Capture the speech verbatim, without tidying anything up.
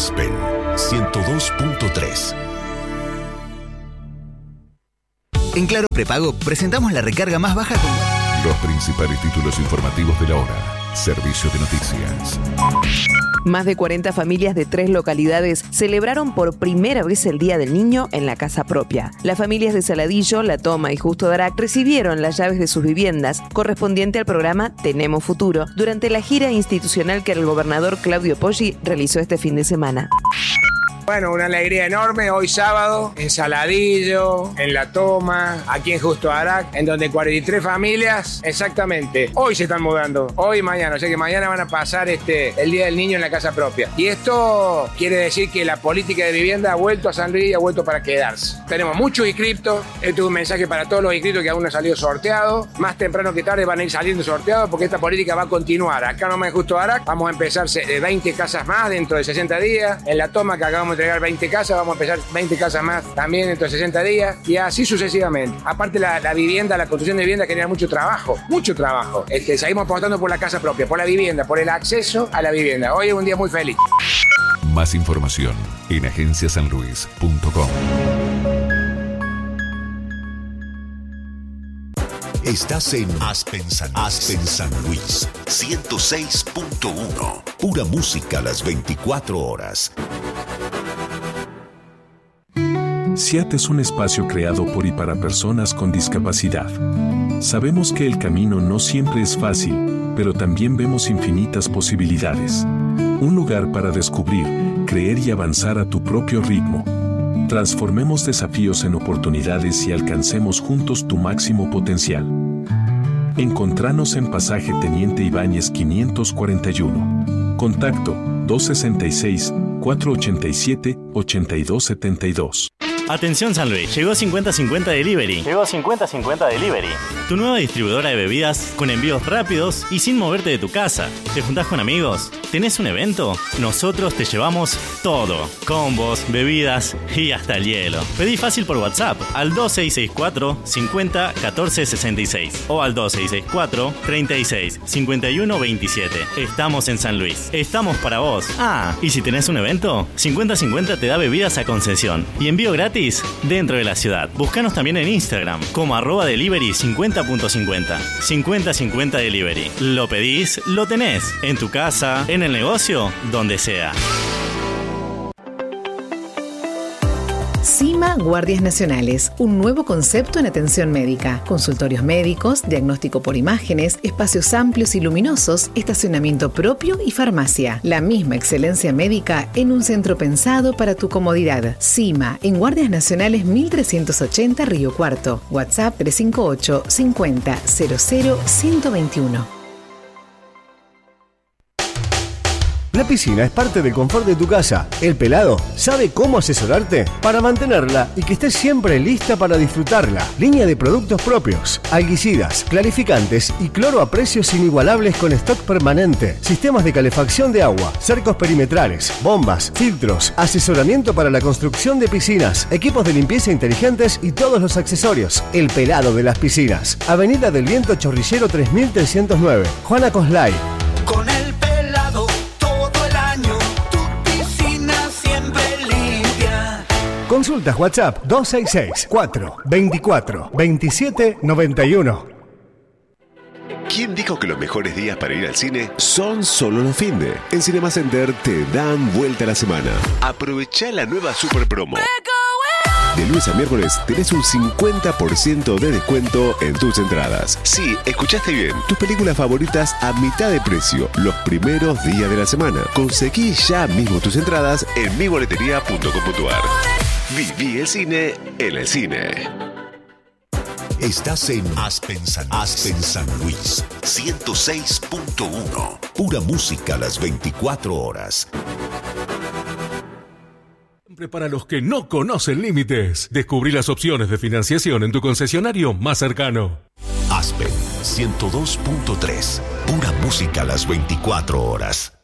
Aspen ciento dos punto tres. En Claro Prepago presentamos la recarga más baja con los principales títulos informativos de la hora. Servicio de noticias. Más de cuarenta familias de tres localidades celebraron por primera vez el Día del Niño en la casa propia. Las familias de Saladillo, La Toma y Justo Darac recibieron las llaves de sus viviendas, correspondiente al programa Tenemos Futuro, durante la gira institucional que el gobernador Claudio Poggi realizó este fin de semana. Bueno, una alegría enorme hoy sábado en Saladillo, en La Toma, aquí en Justo Darac, en donde cuarenta y tres familias exactamente hoy se están mudando, hoy y mañana, o sea que mañana van a pasar este el Día del Niño en la casa propia. Y esto quiere decir que la política de vivienda ha vuelto a San Luis y ha vuelto para quedarse. Tenemos muchos inscriptos, esto es un mensaje para todos los inscritos que aún no han salido sorteados, más temprano que tarde van a ir saliendo sorteados porque esta política va a continuar. Acá nomás en Justo Darac vamos a empezar veinte casas más dentro de sesenta días, en La Toma que acabamos entregar veinte casas, vamos a empezar veinte casas más también dentro de sesenta días y así sucesivamente. Aparte la, la vivienda, la construcción de vivienda genera mucho trabajo, mucho trabajo. Este, seguimos apostando por la casa propia, por la vivienda, por el acceso a la vivienda. Hoy es un día muy feliz. Más información en agencia san luis punto com. Estás en Aspen San, Aspen San Luis ciento seis punto uno. Pura música a las veinticuatro horas. S I A T es un espacio creado por y para personas con discapacidad. Sabemos que el camino no siempre es fácil, pero también vemos infinitas posibilidades. Un lugar para descubrir, creer y avanzar a tu propio ritmo. Transformemos desafíos en oportunidades y alcancemos juntos tu máximo potencial. Encontranos en Pasaje Teniente Ibáñez quinientos cuarenta y uno. Contacto dos sesenta y seis, cuatrocientos ochenta y siete, ochenta y dos setenta y dos. Atención San Luis, llegó cincuenta cincuenta Delivery. Llegó cincuenta cincuenta Delivery. Tu nueva distribuidora de bebidas con envíos rápidos y sin moverte de tu casa. ¿Te juntás con amigos? ¿Tenés un evento? Nosotros te llevamos todo. Combos, bebidas y hasta el hielo. Pedí fácil por WhatsApp al dos seis seis cuatro, cincuenta, catorce sesenta y seis o al dos seis seis cuatro, treinta y seis, cincuenta y uno veintisiete. Estamos en San Luis. Estamos para vos. Ah, y si tenés un evento, cincuenta cincuenta te da bebidas a concesión y envío gratis dentro de la ciudad. Búscanos también en Instagram como arroba delivery cincuenta punto cincuenta. cincuenta cincuenta Delivery. Lo pedís, lo tenés. En tu casa, en el negocio, donde sea. CIMA Guardias Nacionales, un nuevo concepto en atención médica. Consultorios médicos, diagnóstico por imágenes, espacios amplios y luminosos, estacionamiento propio y farmacia. La misma excelencia médica en un centro pensado para tu comodidad. CIMA, en Guardias Nacionales mil trescientos ochenta Río Cuarto. WhatsApp tres cinco ocho, cincuenta, cero cero, ciento veintiuno. La piscina es parte del confort de tu casa. El Pelado sabe cómo asesorarte para mantenerla y que estés siempre lista para disfrutarla. Línea de productos propios, alguicidas, clarificantes y cloro a precios inigualables con stock permanente. Sistemas de calefacción de agua, cercos perimetrales, bombas, filtros, asesoramiento para la construcción de piscinas, equipos de limpieza inteligentes y todos los accesorios. El Pelado de las piscinas. Avenida del Viento Chorrillero tres mil trescientos nueve. Juana Coslay. Con el Pelado todo el año, tu piscina siempre limpia. Consultas WhatsApp dos seis seis, cuatro, veinticuatro, veintisiete, noventa y uno. ¿Quién dijo que los mejores días para ir al cine son solo los finde? En Cinema Center te dan vuelta la semana. Aprovecha la nueva super promo. De lunes a miércoles tenés un cincuenta por ciento de descuento en tus entradas. Sí, escuchaste bien. Tus películas favoritas a mitad de precio los primeros días de la semana. Conseguí ya mismo tus entradas en mi boletería punto com punto a r. Viví el cine en el cine. Estás en Aspen San, Aspen San Luis ciento seis punto uno. Pura música a las veinticuatro horas. Para los que no conocen límites, descubrí las opciones de financiación en tu concesionario más cercano. Aspen ciento dos punto tres. Pura música a las veinticuatro horas.